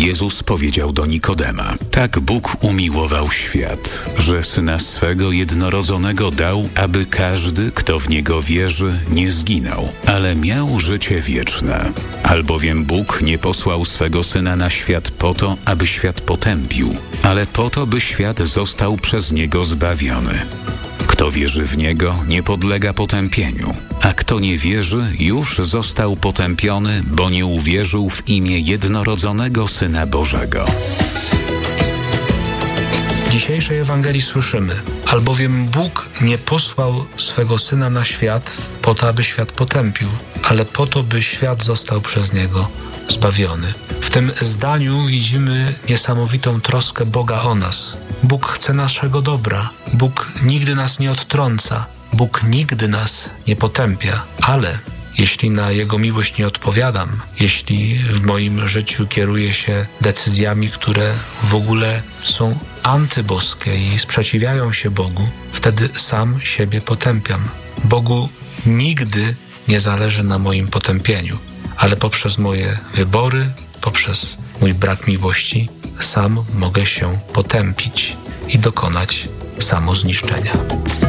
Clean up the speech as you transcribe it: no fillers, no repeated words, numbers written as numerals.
Jezus powiedział do Nikodema: tak Bóg umiłował świat, że Syna swego jednorodzonego dał, aby każdy, kto w Niego wierzy, nie zginął, ale miał życie wieczne. Albowiem Bóg nie posłał swego Syna na świat po to, aby świat potępił, ale po to, by świat został przez Niego zbawiony. Kto wierzy w Niego, nie podlega potępieniu, a kto nie wierzy, już został potępiony, bo nie uwierzył w imię jednorodzonego Syna Bożego. W dzisiejszej Ewangelii słyszymy: albowiem Bóg nie posłał swego Syna na świat po to, aby świat potępił, ale po to, by świat został przez Niego zbawiony. W tym zdaniu widzimy niesamowitą troskę Boga o nas. Bóg chce naszego dobra. Bóg nigdy nas nie odtrąca. Bóg nigdy nas nie potępia. Ale jeśli na Jego miłość nie odpowiadam, jeśli w moim życiu kieruję się decyzjami, które w ogóle są antyboskie i sprzeciwiają się Bogu, wtedy sam siebie potępiam. Bogu nigdy nie zależy na moim potępieniu, ale poprzez moje wybory, poprzez mój brak miłości, sam mogę się potępić i dokonać samozniszczenia.